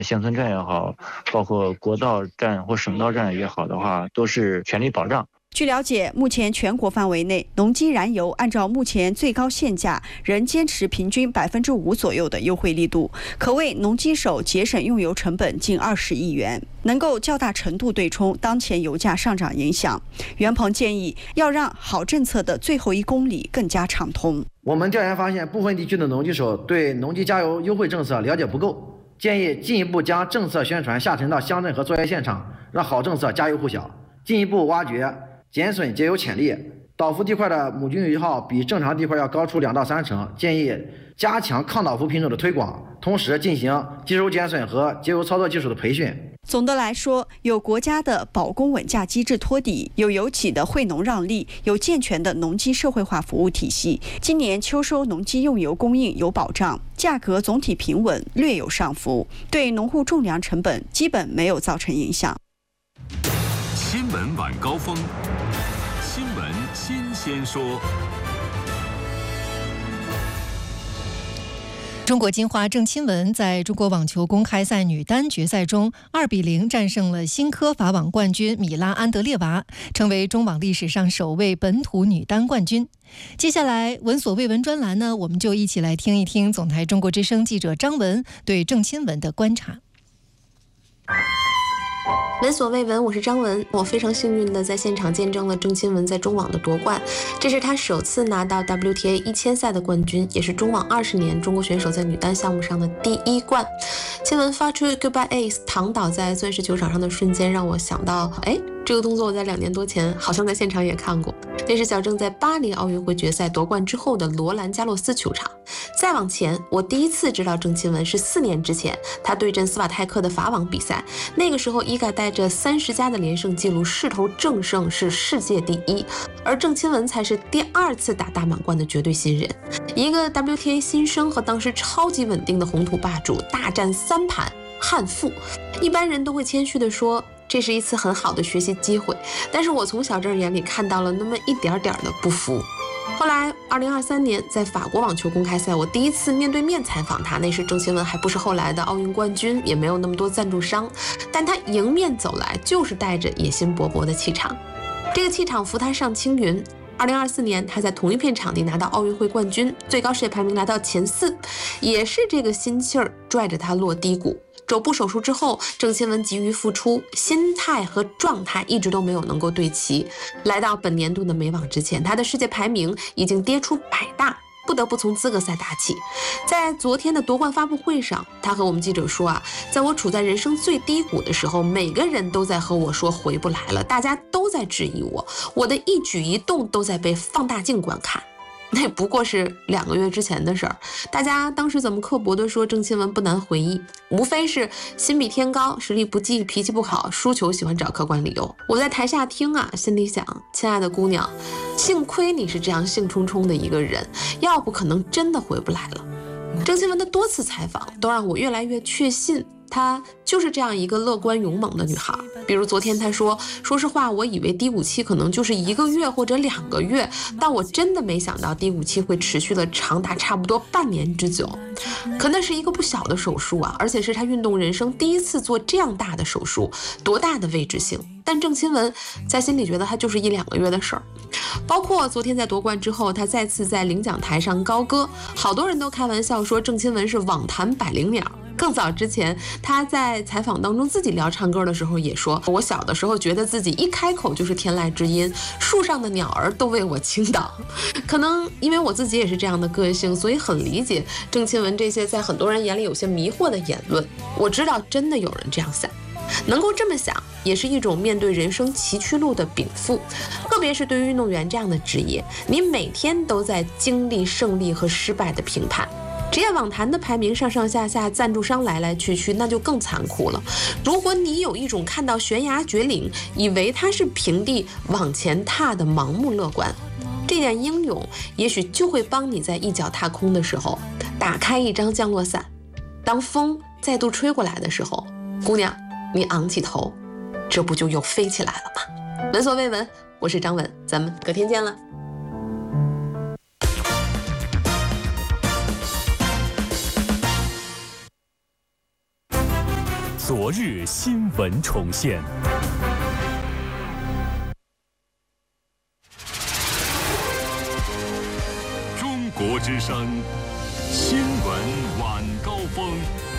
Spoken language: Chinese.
乡村站也好，包括国道站或省道站也好的话，都是全力保障。 据了解，目前全国范围内，农机燃油按照目前最高限价，仍坚持平均5%左右的优惠力度，可为农机手节省用油成本近20亿元，能够较大程度对冲当前油价上涨影响。袁鹏建议，要让好政策的最后1公里更加畅通。 我们调研发现，部分地区的农机手对农机加油优惠政策了解不够，建议进一步将政策宣传下沉到乡镇和作业现场，让好政策家喻户晓，进一步挖掘减损节油潜力。倒伏地块的亩均油耗比正常地块要高出2到3成，建议加强抗倒伏品种的推广，同时进行机油减损和节油操作技术的培训。 总的来说，有国家的保供稳价机制托底，有油企的惠农让利，有健全的农机社会化服务体系。今年秋收农机用油供应有保障，价格总体平稳，略有上浮，对农户种粮成本基本没有造成影响。 新闻晚高峰，新闻新鲜说。 中国金花郑钦文在中国网球公开赛女单决赛中2-0战胜了新科法网冠军米拉安德烈娃，成为中网历史上首位本土女单冠军。接下来闻所未闻专栏呢，我们就一起来听一听总台中国之声记者张文对郑钦文的观察。 闻所未闻，我是张文。我非常幸运的在现场见证了郑钦文在中网的夺冠，这是她首次拿到 WTA 1000赛的冠军，也是中网20年中国选手在女单项目上的第1冠。钦文发出 Goodbye Ace 躺倒在钻石球场上的瞬间，让我想到，这个动作我在2年多前好像在现场也看过，那是小郑在巴黎奥运会决赛夺冠之后的罗兰加洛斯球场。再往前，我第一次知道郑钦文是4年之前，他对阵斯瓦泰克的法网比赛，那个时候伊嘎带着30加的连胜记录势头正盛，是世界第1，而郑钦文才是第2次打大满贯的绝对新人。一个 WTA 新生和当时超级稳定的红土霸主大战3盘憾负，一般人都会谦虚地说这是一次很好的学习机会，但是我从小郑眼里看到了那么一点点的不服。后来2023年在法国网球公开赛，我第一次面对面采访他，那时郑钦文还不是后来的奥运冠军，也没有那么多赞助商，但他迎面走来就是带着野心勃勃的气场，这个气场扶他上青云。2024年他在同一片场地拿到奥运会冠军，最高世界排名来到前4，也是这个心气儿拽着他落低谷。肘部手术之后，郑钦文急于复出，心态和状态一直都没有能够对齐。来到本年度的美网之前，他的世界排名已经跌出100大，不得不从资格赛打起。在昨天的夺冠发布会上，他和我们记者说在我处在人生最低谷的时候，每个人都在和我说回不来了，大家都在质疑我的一举一动都在被放大镜观看。那不过是2个月之前的事儿，大家当时怎么刻薄的说郑钦文不难回忆，无非是心比天高，实力不济，脾气不好，输球喜欢找客观理由。我在台下听心里想，亲爱的姑娘，幸亏你是这样兴冲冲的一个人，要不可能真的回不来了。郑钦文的多次采访都让我越来越确信她就是这样一个乐观勇猛的女孩。比如昨天她说实话，我以为低谷期可能就是1个月或者2个月，但我真的没想到低谷期会持续了长达差不多半年之久。可那是一个不小的手术而且是她运动人生第一次做这样大的手术，多大的未知性。但郑钦文在心里觉得她就是1-2个月的事儿。包括昨天在夺冠之后，她再次在领奖台上高歌，好多人都开玩笑说郑钦文是网坛百灵鸟。更早之前，他在采访当中自己聊唱歌的时候也说，我小的时候觉得自己一开口就是天籁之音，树上的鸟儿都为我倾倒。可能因为我自己也是这样的个性，所以很理解郑钦文这些在很多人眼里有些迷惑的言论。我知道真的有人这样想，能够这么想也是一种面对人生崎岖路的禀赋。特别是对于运动员这样的职业，你每天都在经历胜利和失败的评判。职业网坛的排名上上下下，赞助商来来去去，那就更残酷了。如果你有一种看到悬崖绝岭，以为它是平地往前踏的盲目乐观，这点英勇也许就会帮你在一脚踏空的时候打开一张降落伞。当风再度吹过来的时候，姑娘，你昂起头，这不就又飞起来了吗？闻所未闻，我是张文，咱们隔天见了。 昨日新闻重现。中国之声新闻晚高峰。